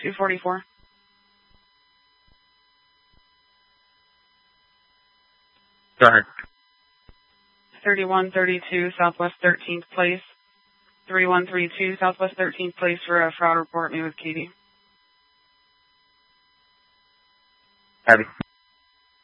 244. Go ahead. 3132 Southwest 13th Place. 3132 Southwest 13th Place for a fraud report. Me with Katie. Abby.